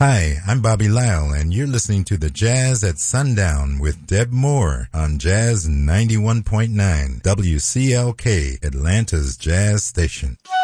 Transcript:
Hi, I'm Bobby Lyle, and you're listening to the Jazz at Sundown with Deb Moore on Jazz 91.9 WCLK, Atlanta's Jazz Station.